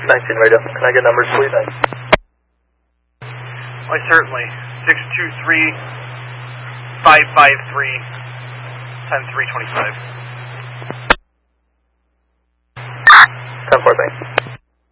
19 radio. Can I get numbers, please? Why, certainly. 623-553-10325. 10-4, thanks.